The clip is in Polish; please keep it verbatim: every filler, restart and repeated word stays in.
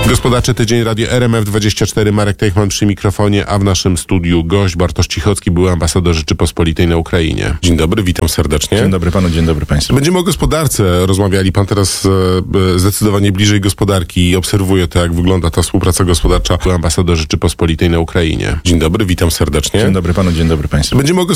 Gospodarczy Tydzień Radio R M F dwadzieścia cztery, Marek Teichman przy mikrofonie, a w naszym studiu gość Bartosz Cichocki, były ambasador Rzeczypospolitej na Ukrainie. Dzień dobry, witam serdecznie. Dzień dobry panu, dzień dobry państwu. Będziemy o gospodarce rozmawiali. Pan teraz e, zdecydowanie bliżej gospodarki i obserwuje to, jak wygląda ta współpraca gospodarcza. Były ambasador Rzeczypospolitej na Ukrainie. Dzień dobry, witam serdecznie. Dzień dobry panu, dzień dobry państwu. Będziemy o